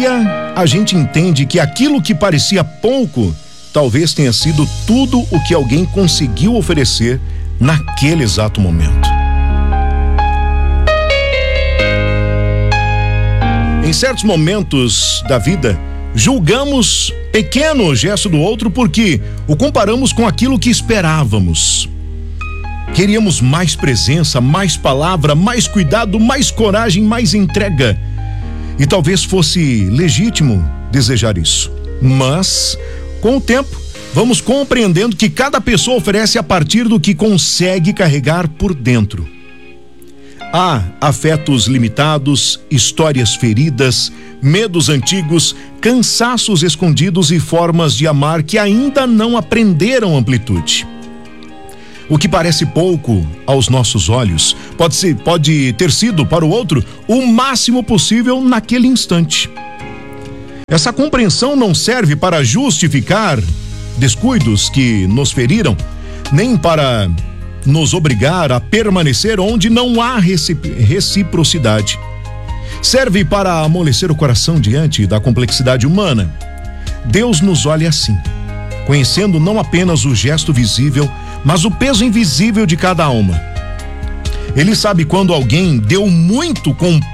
dia, a gente entende que aquilo que parecia pouco, talvez tenha sido tudo o que alguém conseguiu oferecer naquele exato momento. Em certos momentos da vida, julgamos pequeno o gesto do outro porque o comparamos com aquilo que esperávamos. Queríamos mais presença, mais palavra, mais cuidado, mais coragem, mais entrega. E talvez fosse legítimo desejar isso. Mas, com o tempo, vamos compreendendo que cada pessoa oferece a partir do que consegue carregar por dentro. Há afetos limitados, histórias feridas, medos antigos, cansaços escondidos e formas de amar que ainda não aprenderam amplitude. O que parece pouco aos nossos olhos pode ter sido para o outro o máximo possível naquele instante. Essa compreensão não serve para justificar descuidos que nos feriram, nem para nos obrigar a permanecer onde não há reciprocidade. Serve para amolecer o coração diante da complexidade humana. Deus nos olha assim, conhecendo não apenas o gesto visível, mas o peso invisível de cada alma. Ele sabe quando alguém deu muito com